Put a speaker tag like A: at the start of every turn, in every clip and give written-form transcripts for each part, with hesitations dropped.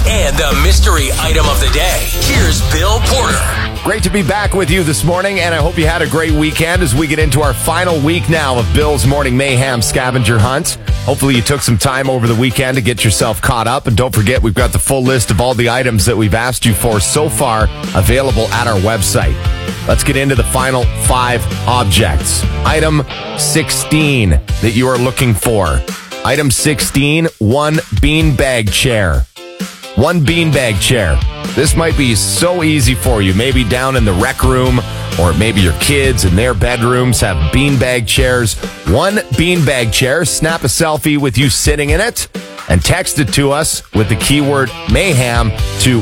A: and the mystery item of the day. Here's Bill Porter.
B: Great to be back with you this morning, and I hope you had a great weekend as we get into our final week now of Bill's Morning Mayhem Scavenger Hunt. Hopefully you took some time over the weekend to get yourself caught up, and don't forget we've got the full list of all the items that we've asked you for so far available at our website. Let's get into the final 5 objects. Item 16 that you are looking for. Item 16, 1 beanbag chair. 1 beanbag chair. This might be so easy for you. Maybe down in the rec room, or maybe your kids in their bedrooms have beanbag chairs. 1 beanbag chair. Snap a selfie with you sitting in it and text it to us with the keyword mayhem to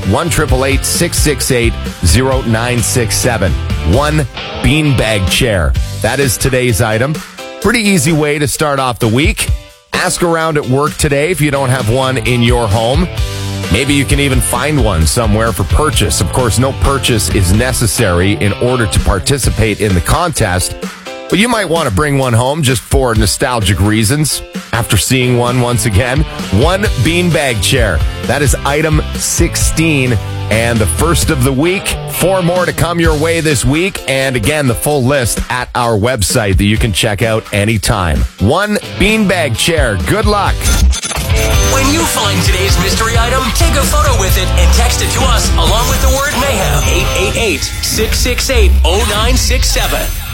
B: 1-888-668-0967. 1 beanbag chair. That is today's item. Pretty easy way to start off the week. Ask around at work today if you don't have one in your home. Maybe you can even find one somewhere for purchase. Of course, no purchase is necessary in order to participate in the contest, but you might want to bring one home just for nostalgic reasons after seeing one once again. 1 beanbag chair. That is item 16 and the first of the week. 4 more to come your way this week. And again, the full list at our website that you can check out anytime. 1 beanbag chair. Good luck.
A: When you find today's mystery item, take a photo with it and text it to us along with the word mayhem. 888-668-0967.